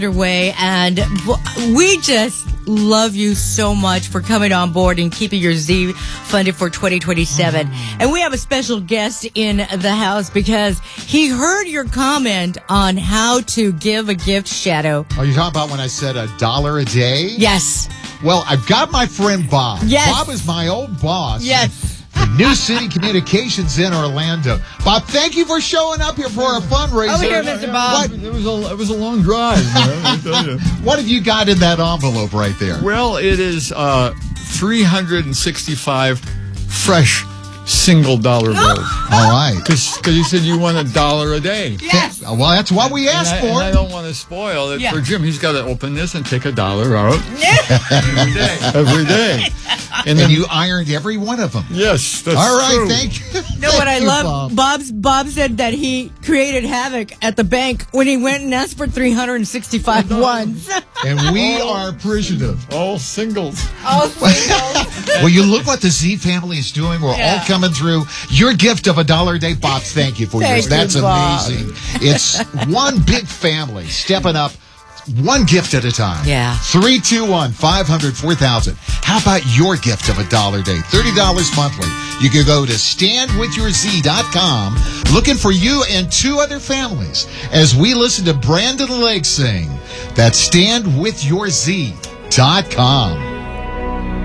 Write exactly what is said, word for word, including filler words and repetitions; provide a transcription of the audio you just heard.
underway, and we just love you so much for coming on board and keeping your Z funded for twenty twenty-seven. Mm. And we have a special guest in the house because he heard your comment on how to give a gift, Shadow. Are you talking about when I said a dollar a day? Yes. Well, I've got my friend Bob. Yes. Bob is my old boss. Yes. The New City Communications in Orlando. Bob, thank you for showing up here for our fundraiser. Over here, Mister Bob. It was a it was a long drive. You know, I tell you. What have you got in that envelope right there? Well, it is uh, three hundred sixty-five fresh single dollar bills. All right. Because you said you want a dollar a day. Yes. Well, that's what we asked and I, for. And I don't want to spoil it yeah. for Jim. He's got to open this and take a dollar out every day. Every day. And, then, and you ironed every one of them. Yes, that's all right, true. thank you. You know what I you, love? Bob. Bob's Bob said that he created havoc at the bank when he went and asked for three hundred sixty-five ones. And we are appreciative. All singles. All singles. Well, you look what the Z family is doing. We're Yeah. all coming through. Your gift of a dollar a day, Bob, thank you for Thank yours. you, That's Bob. amazing. It's one big family stepping up. One gift at a time. Yeah. three two one, five hundred, four thousand. How about your gift of a dollar a day? thirty dollars monthly. You can go to stand with your z dot com looking for you and two other families as we listen to Brandon Lake sing. That's stand with your z dot com.